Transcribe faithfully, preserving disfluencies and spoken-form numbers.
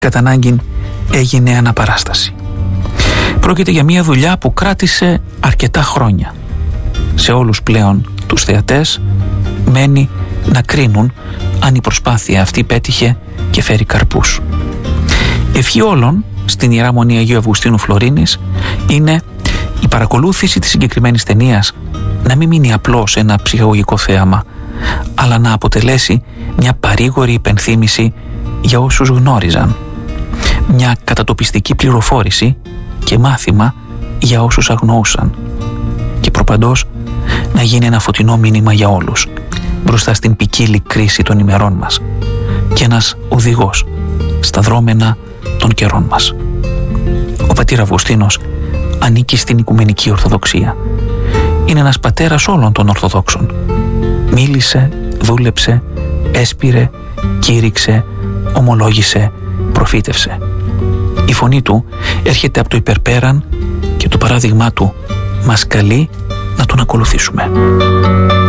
κατά ανάγκη έγινε αναπαράσταση. Πρόκειται για μια δουλειά που κράτησε αρκετά χρόνια. Σε όλους πλέον τους θεατές μένει να κρίνουν αν η προσπάθεια αυτή πέτυχε και φέρει καρπούς. Ευχή όλων στην Ιερά Μονή Αγίου Αυγουστίνου Φλωρίνης είναι η παρακολούθηση της συγκεκριμένης ταινίας να μην μείνει απλώς ένα ψυχαγωγικό θέαμα, αλλά να αποτελέσει μια παρήγορη υπενθύμηση για όσους γνώριζαν, μια κατατοπιστική πληροφόρηση και μάθημα για όσους αγνοούσαν και προπαντός να γίνει ένα φωτεινό μήνυμα για όλους μπροστά στην ποικίλη κρίση των ημερών μας και ένας οδηγός στα δρόμενα των καιρών μας. Ο πατήρ Αυγουστίνος ανήκει στην Οικουμενική Ορθοδοξία. Είναι ένας πατέρας όλων των Ορθοδόξων. Μίλησε, δούλεψε, έσπηρε, κήρυξε, ομολόγησε, προφήτευσε. Η φωνή του έρχεται από το υπερπέραν και το παράδειγμά του μας καλεί να τον ακολουθήσουμε.